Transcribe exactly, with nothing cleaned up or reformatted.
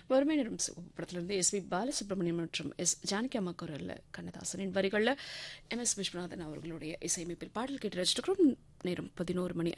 வறுமை நிறம் சிவப்பு படத்திலிருந்து எஸ் பி பாலசுப்ரமணியம் மற்றும் எஸ் ஜானகி அம்மா குரல்ல கண்ணதாசனின் வரிகளில் எம் எஸ் விஸ்வநாதன் அவர்களுடைய இசையமைப்பில் பாடல் கேட்டு ரசிச்சிருக்கிறோம். நேரம் பதினோரு மணி